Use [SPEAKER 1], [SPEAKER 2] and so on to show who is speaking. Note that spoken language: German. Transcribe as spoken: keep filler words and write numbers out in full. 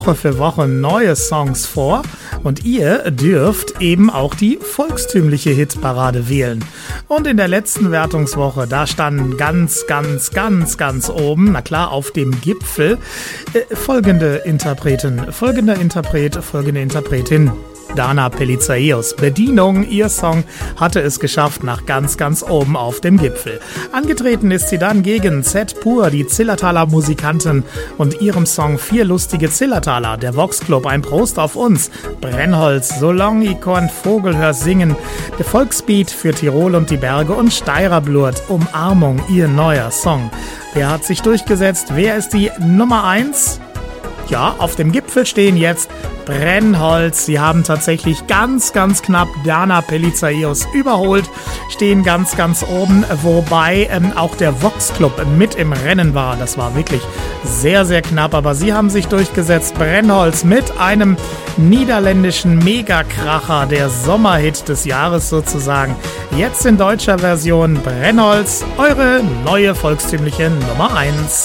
[SPEAKER 1] Woche für Woche neue Songs vor und ihr dürft eben auch die volkstümliche Hitparade wählen. Und in der letzten Wertungswoche, da standen ganz, ganz, ganz, ganz oben, na klar, auf dem Gipfel, äh, folgende Interpreten, folgender Interpret, folgende Interpretin. Dana Pelizaeus. Bedienung, ihr Song hatte es geschafft nach ganz, ganz oben auf dem Gipfel. Angetreten ist sie dann gegen Z Pur, die Zillertaler Musikanten, und ihrem Song Vier lustige Zillertaler. Der Vox Club, ein Prost auf uns. Brennholz, Solong, Ikon, Vogel, hör singen. Der Volksbeat für Tirol und die Berge und Steirerblut, Umarmung, ihr neuer Song. Wer hat sich durchgesetzt? Wer ist die Nummer eins? Ja, auf dem Gipfel stehen jetzt Brennholz. Sie haben tatsächlich ganz, ganz knapp Dana Pelizaeus überholt, stehen ganz, ganz oben, wobei ähm, auch der Vox Club mit im Rennen war. Das war wirklich sehr, sehr knapp, aber sie haben sich durchgesetzt. Brennholz mit einem niederländischen Megakracher, der Sommerhit des Jahres sozusagen. Jetzt in deutscher Version Brennholz, eure neue volkstümliche Nummer eins.